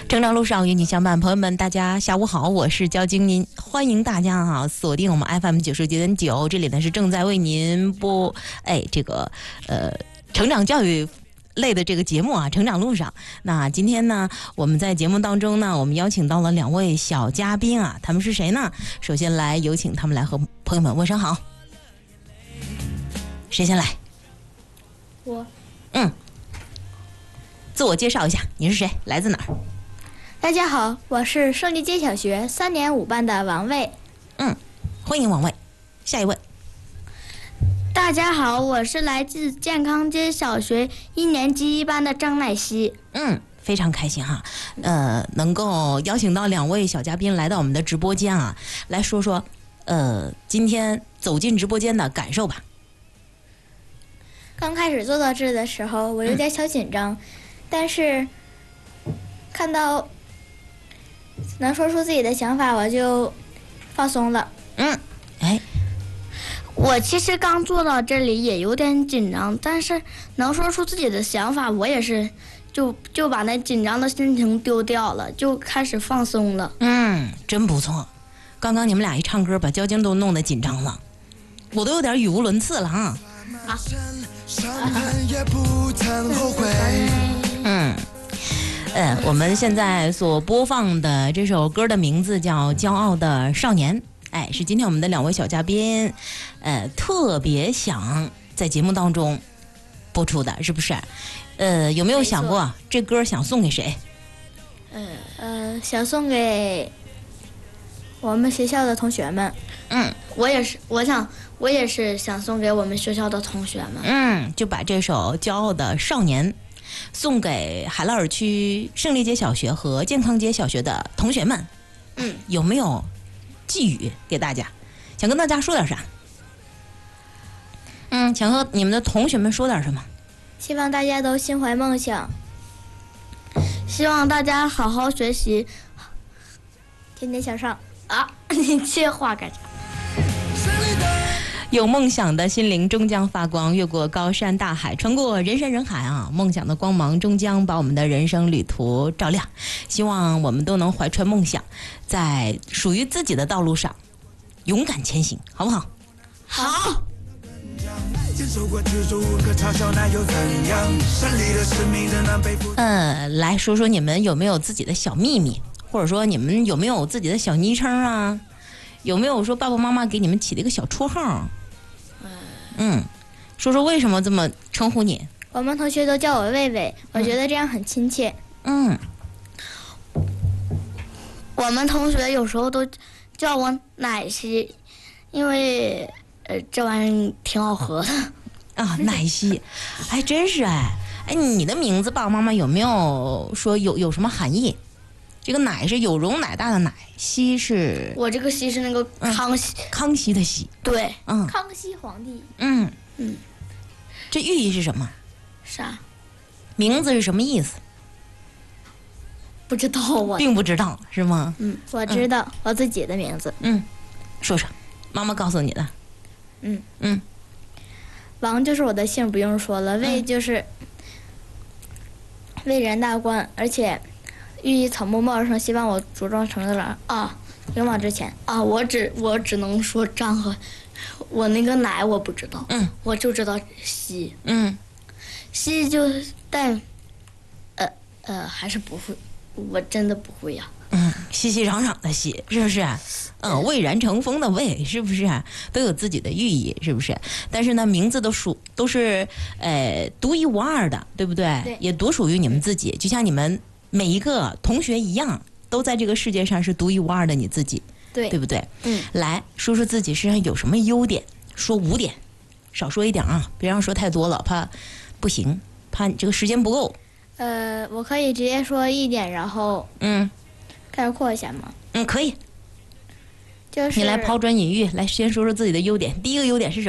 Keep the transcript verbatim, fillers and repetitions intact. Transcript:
成长路上与你相伴，朋友们，大家下午好，我是焦晶您，欢迎大家哈、啊、锁定我们 F M 九十九点九，这里呢是正在为您播哎这个呃成长教育类的这个节目啊，成长路上。那今天呢，我们在节目当中呢，我们邀请到了两位小嘉宾啊，他们是谁呢？首先来有请他们来和朋友们问声好。谁先来？ 我。 嗯。自我介绍一下，你是谁？来自哪儿？ 大家好，我是胜利街小学三年五班的王卫。 嗯，欢迎王卫。下一位。 大家好，我是来自健康街小学一年级一班的张乃希。 嗯，非常开心哈，呃，能够邀请到两位小嘉宾来到我们的直播间啊，来说说呃今天走进直播间的感受吧。 刚开始坐到这的时候，我有点小紧张，嗯、但是看到能说出自己的想法，我就放松了。 嗯，哎， 我其实刚坐到这里也有点紧张，但是能说出自己的想法，我也是就就把那紧张的心情丢掉了，就开始放松了。 嗯，真不错。刚刚你们俩一唱歌，把焦晶都弄得紧张了，我都有点语无伦次了啊。啊嗯，呃，我们现在所播放的这首歌的名字叫《骄傲的少年》，哎，是今天我们的两位小嘉宾，呃，特别想在节目当中播出的，是不是？呃，有没有想过这歌想送给谁？ 呃呃，想送给我们学校的同学们。 嗯， 我也是，我想。我也是想送给我们学校的同学们。 嗯，就把这首《骄傲的少年》送给海拉尔区胜利街小学和健康街小学的同学们。 嗯， 有没有寄语给大家？想跟大家说点啥？嗯，想和你们的同学们说点什么？ 希望大家都心怀梦想，希望大家好好学习，天天向上啊！你这话干啥？ 有梦想的心灵终将发光，越过高山大海，穿过人山人海啊！梦想的光芒终将把我们的人生旅途照亮。希望我们都能怀揣梦想，在属于自己的道路上勇敢前行，好不好？ 好。 呃，来说说你们有没有自己的小秘密，或者说你们有没有自己的小昵称啊？有没有说爸爸妈妈给你们起了一个小绰号？嗯，说说为什么这么称呼你？ 我们同学都叫我魏魏，我觉得这样很亲切。 嗯， 我们同学有时候都叫我奶昔，因为呃这玩意儿挺好喝的啊。奶昔，还真是哎哎，你的名字爸爸妈妈有没有说有有什么含义？这个奶是有容乃大的奶，昔是我这个昔是那个康熙、 嗯、康熙的熙。 对， 嗯， 康熙皇帝。 嗯嗯， 这寓意是什么？ 啥？ 名字是什么意思？ 不知道我并不知道是吗？ 嗯，我知道、嗯、我自己的名字。 嗯，说说，妈妈告诉你的。 嗯嗯， 王就是我的姓，不用说了。魏就是魏然大官，而且。寓意草木茂盛，希望我茁壮成长啊，勇往直前啊！我只我只能说张和，我那个奶我不知道， 嗯， 我就知道西， 嗯， 西就带，呃呃，还是不会，我真的不会呀、 啊。嗯，熙熙攘攘的熙，是不是？嗯，蔚然成风的蔚，是不是？都有自己的寓意，是不是？但是呢，名字都属都是呃独一无二的，对不对？ 对， 也独属于你们自己，就像你们。每一个同学一样，都在这个世界上是独一无二的你自己， 对， 对不对？ 嗯， 来说说自己身上有什么优点，说五点，少说一点啊，别让说太多了，怕不行，怕你这个时间不够。 呃，我可以直接说一点，然后嗯， 概括一下吗？ 嗯，可以。 就是你来抛砖引玉，来先说说自己的优点。第一个优点是什么？